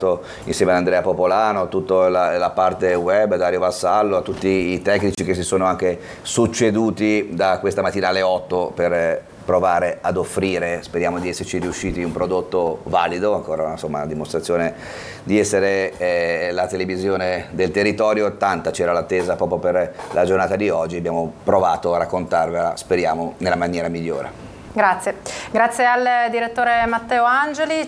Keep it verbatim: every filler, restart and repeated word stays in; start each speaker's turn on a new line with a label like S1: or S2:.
S1: insieme ad Andrea Popolano, tutta la, la parte web, Dario Vassallo, a tutti i tecnici che si sono anche succeduti da questa mattina alle otto per provare ad offrire, speriamo di esserci riusciti, un prodotto valido, ancora insomma una dimostrazione di essere eh, la televisione del territorio. Tanta c'era l'attesa proprio per la giornata di oggi, abbiamo provato a raccontarvela, speriamo nella maniera migliore.
S2: Grazie, grazie al direttore Matteo Angeli.